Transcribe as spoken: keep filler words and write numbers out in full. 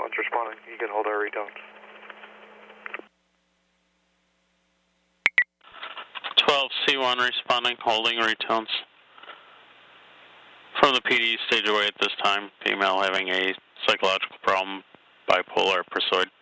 one's responding. You can hold our retones. twelve C one responding, holding retones. From the P D, stage away at this time. Female having a psychological problem, bipolar, persoid.